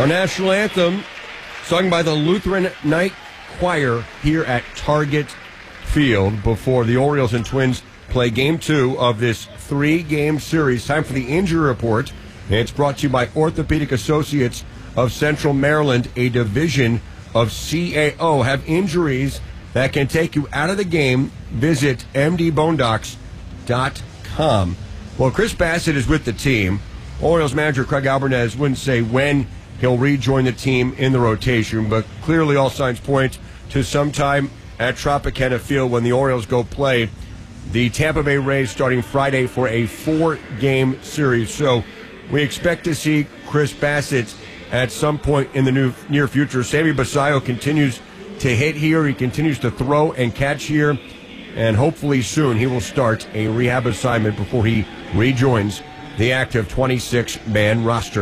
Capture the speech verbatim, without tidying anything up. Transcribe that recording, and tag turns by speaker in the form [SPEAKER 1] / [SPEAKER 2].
[SPEAKER 1] Our national anthem, sung by the Lutheran Night Choir here at Target Field before the Orioles and Twins play game two of this three-game series. Time for the injury report. And it's brought to you by Orthopedic Associates of Central Maryland, a division of C A O. Have injuries that can take you out of the game? Visit m d bone docs dot com. Well, Chris Bassitt is with the team. Orioles manager Craig Albernez wouldn't say when he'll rejoin the team in the rotation, but clearly all signs point to sometime at Tropicana Field when the Orioles go play the Tampa Bay Rays starting Friday for a four-game series. So we expect to see Chris Bassitt at some point in the new, near future. Sammy Basallo continues to hit here. He continues to throw and catch here. And hopefully soon he will start a rehab assignment before he rejoins the active twenty-six man roster.